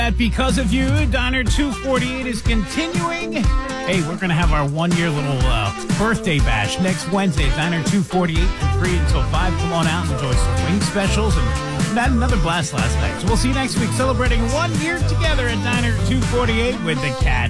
At Because of You, Diner 248 is continuing. Hey, we're going to have our one-year little birthday bash next Wednesday at Diner 248 from 3 until 5. Come on out and enjoy some wing specials. And we had another blast last night. So we'll see you next week celebrating 1 year together at Diner 248 with the Cat